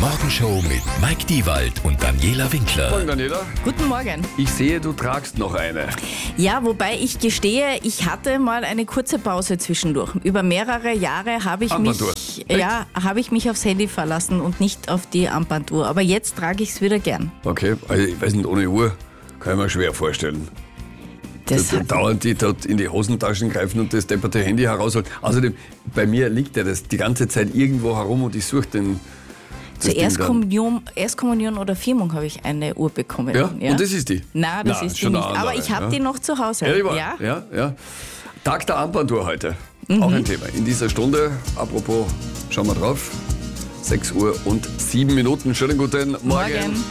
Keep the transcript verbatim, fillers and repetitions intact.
Morgenshow mit Mike Diewald und Daniela Winkler. Morgen, Daniela. Guten Morgen. Ich sehe, du tragst noch eine. Ja, wobei ich gestehe, ich hatte mal eine kurze Pause zwischendurch. Über mehrere Jahre habe ich Armbanduhr. mich, ja, habe ich mich aufs Handy verlassen und nicht auf die Armbanduhr. Aber jetzt trage ich es wieder gern. Okay, also ich weiß nicht, ohne Uhr kann ich mir schwer vorstellen. Das Da- da Dauernd die dort in die Hosentaschen greifen und das depperte Handy herausholen. Außerdem, bei mir liegt ja das die ganze Zeit irgendwo herum und ich suche den. das Zur Ding dann. Erstkommunion, Erstkommunion oder Firmung habe ich eine Uhr bekommen. Ja? Und das ist die? Nein, das Nein, ist die schon nicht. eine Aber andere, ich habe ja. die noch zu Hause. Ja, die war, Ja? ja, ja. Tag der Armbanduhr heute. Mhm. Auch ein Thema. In dieser Stunde, apropos, schauen wir drauf. sechs Uhr und sieben Minuten. Schönen guten Morgen. Morgen.